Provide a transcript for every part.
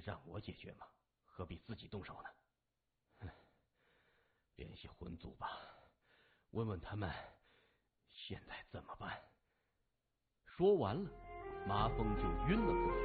让我解决嘛，何必自己动手呢？联系魂族吧，问问他们现在怎么办。说完了，麻风就晕了过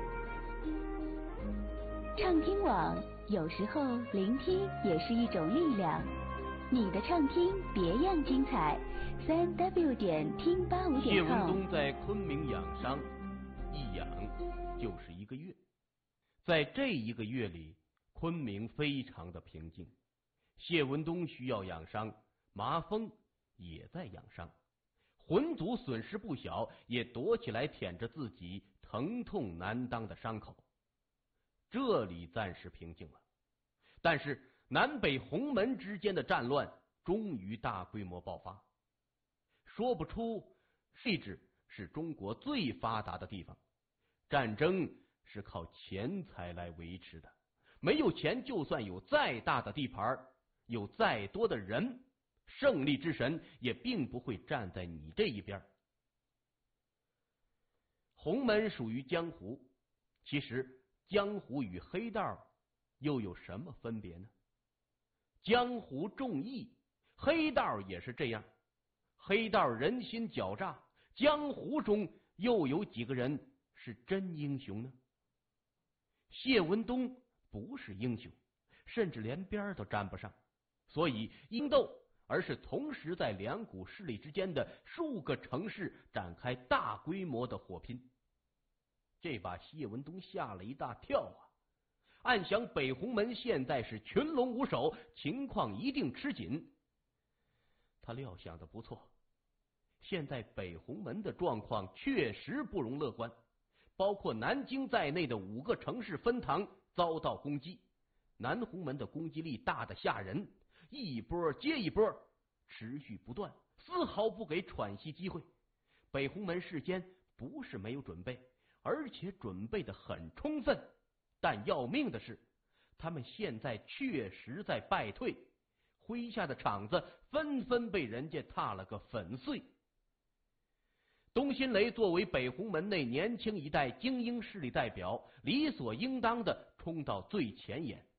去。畅听网，有时候聆听也是一种力量。你的畅听别样精彩，3w 点听85.com。 谢文东在昆明养伤，一养就是1个月。在这1个月里，昆明非常的平静。谢文东需要养伤，麻风也在养伤。魂族损失不小，也躲起来舔着自己疼痛难当的伤口。这里暂时平静了，但是南北洪门之间的战乱终于大规模爆发。说不出位置是中国最发达的地方，战争是靠钱财来维持的，没有钱，就算有再大的地盘，有再多的人，胜利之神也并不会站在你这一边。洪门属于江湖，其实江湖与黑道又有什么分别呢？江湖重义，黑道也是这样。黑道人心狡诈，江湖中又有几个人是真英雄呢？谢文东不是英雄，甚至连边都沾不上，所以英斗，而是同时在两股势力之间的数个城市展开大规模的火拼。这把谢文东吓了一大跳啊！暗想北洪门现在是群龙无首，情况一定吃紧。他料想的不错，现在北洪门的状况确实不容乐观，包括南京在内的5个城市分堂遭到攻击。南洪门的攻击力大得吓人，一波接一波，持续不断，丝毫不给喘息机会。北洪门事先不是没有准备，而且准备得很充分，但要命的是，他们现在确实在败退，麾下的场子纷纷被人家踏了个粉碎。东辛雷作为北洪门内年轻一代精英势力代表，理所应当的冲到最前沿，